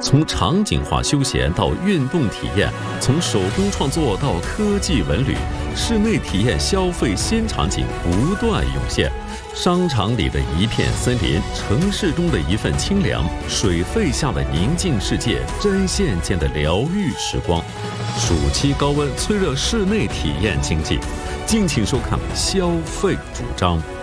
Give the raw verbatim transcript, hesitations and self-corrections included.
从场景化休闲到运动体验，从手工创作到科技文旅，室内体验消费新场景不断涌现。商场里的一片森林，城市中的一份清凉，水费下的宁静世界，针线间的疗愈时光。暑期高温催热室内体验经济，敬请收看消费主张。